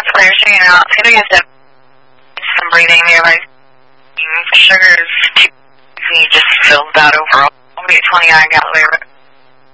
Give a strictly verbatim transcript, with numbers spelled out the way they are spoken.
clear shaking out. It's gonna get some breathing nearby. Sugars, you just feels bad overall. I'm gonna get twenty-nine gallon.